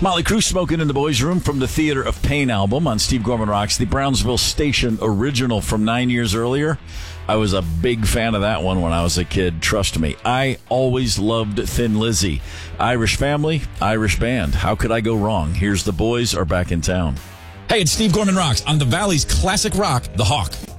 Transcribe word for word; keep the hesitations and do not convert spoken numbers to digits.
Motley Crue smoking in the boys' room from the Theater of Pain album on Steve Gorman Rocks, the Brownsville Station original from nine years earlier. I was a big fan of that one when I was a kid, trust me. I always loved Thin Lizzy. Irish family, Irish band. How could I go wrong? Here's The Boys Are Back in Town. Hey, it's Steve Gorman Rocks on the Valley's classic rock, The Hawk.